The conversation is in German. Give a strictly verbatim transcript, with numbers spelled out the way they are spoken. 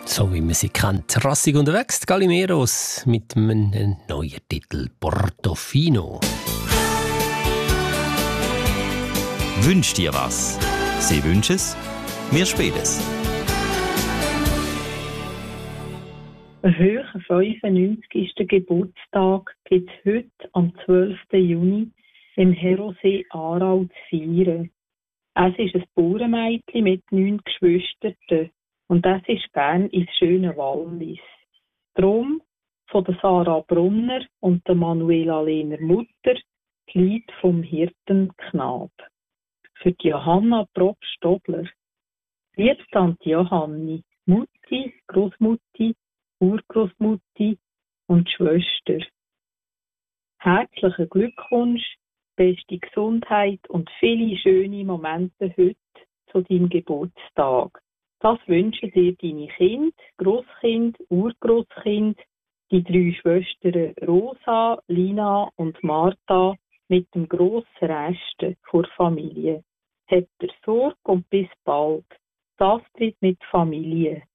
So wie man sie kennt. Rassig unterwegs, die Galimeros mit einem neuen Titel Portofino. Wünsch dir was? Sie wünschen es, wir spielen es. Einen hohen fünfundneunzigsten Geburtstag gibt es heute am zwölften Juni im Herosee Aarau zu feiern. Es ist ein Bauernmädchen mit neun Geschwistern und das ist gern ins schöne Wallis. Drum von der Sarah Brunner und der Manuela Lehner Mutter die Lied vom Hirtenknab. Für die Johanna Probst-Stobler. Liebe Tante Johanni, Mutti, Großmutti, Urgroßmutti und Schwester. Herzlichen Glückwunsch, beste Gesundheit und viele schöne Momente heute zu deinem Geburtstag. Das wünschen dir deine Kinder, Grosskind, Urgroßkind, die drei Schwestern Rosa, Lina und Martha mit dem grossen Rest der Familie. Habt ihr Sorge und bis bald. Das tritt mit Familie.